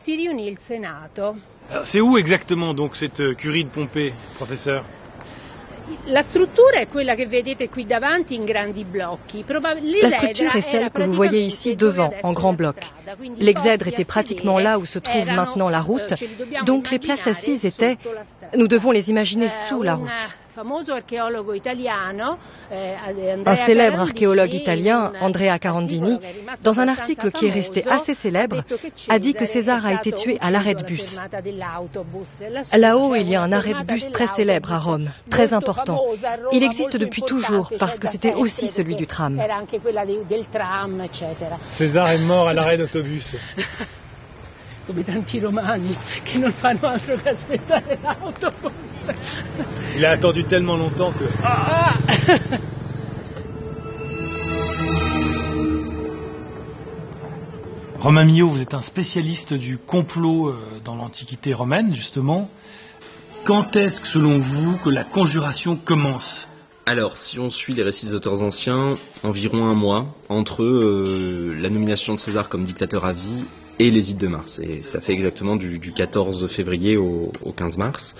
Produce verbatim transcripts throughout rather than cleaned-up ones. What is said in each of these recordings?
si riunì il Senato. Alors, c'est où exactement donc cette curie de Pompée, professeur? La struttura è quella che vedete qui davanti in grandi blocchi. La structure est celle que vous voyez ici devant, en grands blocs. L'exèdre était pratiquement là où se trouve maintenant la route, donc les places assises étaient, nous devons les imaginer sous la route. Un célèbre archéologue italien, Andrea Carandini, dans un article qui est resté assez célèbre, a dit que César a été tué à l'arrêt de bus. Là-haut, il y a un arrêt de bus très célèbre à Rome, très important. Il existe depuis toujours parce que c'était aussi celui du tram. César est mort à l'arrêt d'autobus. Come tanti romani che non fanno altro che aspettare l'autobus. Il a attendu tellement longtemps que... Ah Romain Millot, vous êtes un spécialiste du complot dans l'Antiquité romaine, justement. Quand est-ce que, selon vous, que la conjuration commence ? Alors, si on suit les récits des auteurs anciens, environ un mois entre euh, la nomination de César comme dictateur à vie et les Ides de mars. Et ça fait exactement du, du quatorze février au, au quinze mars.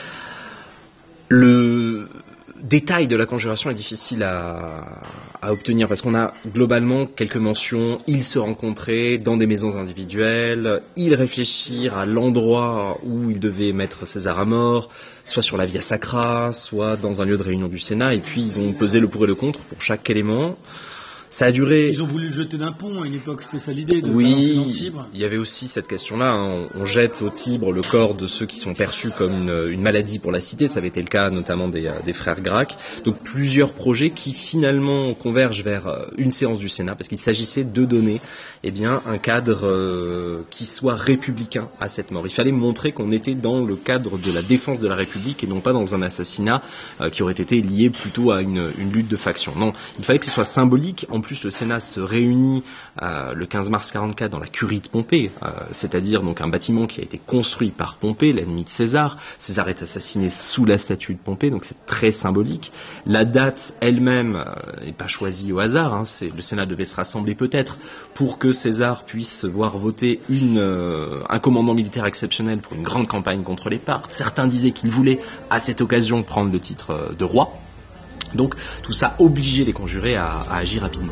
Le détail de la conjuration est difficile à, à obtenir parce qu'on a globalement quelques mentions. Ils se rencontraient dans des maisons individuelles, ils réfléchirent à l'endroit où ils devaient mettre César à mort, soit sur la Via Sacra, soit dans un lieu de réunion du Sénat, et puis ils ont pesé le pour et le contre pour chaque élément. Ça a duré... Ils ont voulu le jeter d'un pont à une époque, c'était ça l'idée de oui, balancer dans le Tibre. Il y avait aussi cette question-là, hein. on, on jette au Tibre le corps de ceux qui sont perçus comme une, une maladie pour la cité, ça avait été le cas notamment des, des frères Gracques. Donc plusieurs projets qui finalement convergent vers une séance du Sénat, parce qu'il s'agissait de donner eh bien, un cadre euh, qui soit républicain à cette mort. Il fallait montrer qu'on était dans le cadre de la défense de la République et non pas dans un assassinat euh, qui aurait été lié plutôt à une, une lutte de faction. Non, il fallait que ce soit symbolique. En plus, le Sénat se réunit euh, le quinze mars quarante-quatre dans la curie de Pompée, euh, c'est-à-dire donc un bâtiment qui a été construit par Pompée, l'ennemi de César. César est assassiné sous la statue de Pompée, donc c'est très symbolique. La date elle-même n'est euh, pas choisie au hasard. Hein, c'est, le Sénat devait se rassembler peut-être pour que César puisse voir voter une, euh, un commandement militaire exceptionnel pour une grande campagne contre les Parthes. Certains disaient qu'il voulait à cette occasion prendre le titre euh, de roi. Donc tout ça obligeait les conjurés à, à agir rapidement.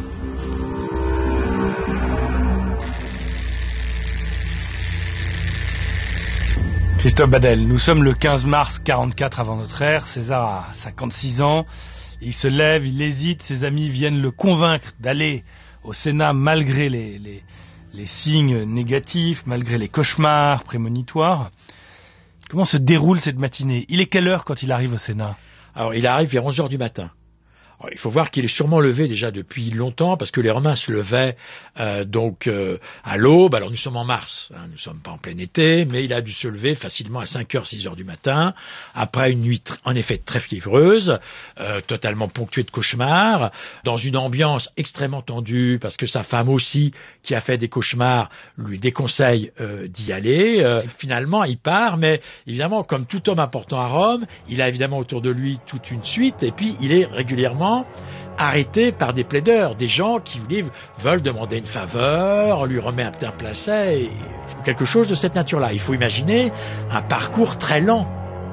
Christophe Badel, nous sommes le quinze mars quarante-quatre avant notre ère, César a cinquante-six ans, il se lève, il hésite, ses amis viennent le convaincre d'aller au Sénat malgré les, les, les signes négatifs, malgré les cauchemars prémonitoires. Comment se déroule cette matinée ? Il est quelle heure quand il arrive au Sénat ? Alors, il arrive vers onze heures du matin. Alors, il faut voir qu'il est sûrement levé déjà depuis longtemps, parce que les Romains se levaient euh, donc euh, à l'aube. Alors nous sommes en mars, hein, nous ne sommes pas en plein été, mais il a dû se lever facilement à cinq heures, six heures du matin, après une nuit en effet très fiévreuse, euh, totalement ponctuée de cauchemars, dans une ambiance extrêmement tendue, parce que sa femme aussi, qui a fait des cauchemars, lui déconseille euh, d'y aller. Euh, finalement, il part, mais évidemment, comme tout homme important à Rome, il a évidemment autour de lui toute une suite, et puis il est régulièrement arrêté par des plaideurs, des gens qui veulent demander une faveur, on lui remet un petit placet, et quelque chose de cette nature-là. Il faut imaginer un parcours très lent.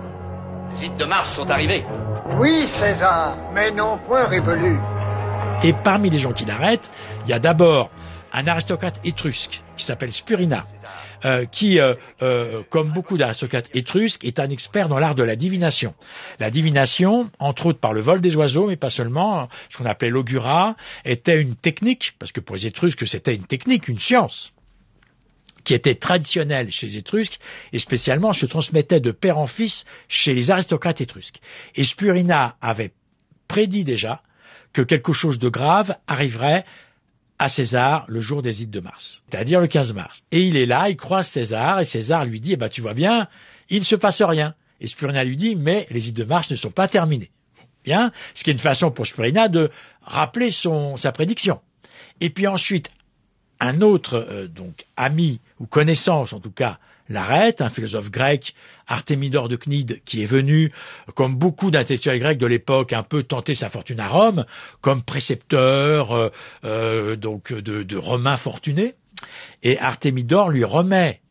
Les Ides de mars sont arrivés. Oui, César, mais non point révolus. Et parmi les gens qui l'arrêtent, il y a d'abord un aristocrate étrusque qui s'appelle Spurina, euh, qui, euh, euh, comme beaucoup d'aristocrates étrusques, est un expert dans l'art de la divination. La divination, entre autres par le vol des oiseaux, mais pas seulement, ce qu'on appelait l'augurat, était une technique, parce que pour les Étrusques, c'était une technique, une science, qui était traditionnelle chez les Étrusques, et spécialement se transmettait de père en fils chez les aristocrates étrusques. Et Spurina avait prédit déjà que quelque chose de grave arriverait à César le jour des Ides de mars, c'est-à-dire le quinze mars. Et il est là, il croise César, et César lui dit, eh ben, tu vois bien, il ne se passe rien. Et Spurina lui dit, mais les Ides de mars ne sont pas terminées. Bien, ce qui est une façon pour Spurina de rappeler son, sa prédiction. Et puis ensuite, un autre euh, donc ami, ou connaissance en tout cas, l'arrête, un philosophe grec, Artémidore de Cnide, qui est venu, comme beaucoup d'intellectuels grecs de l'époque, un peu tenter sa fortune à Rome, comme précepteur euh, euh, donc de, de Romains fortunés. Et Artémidore lui remet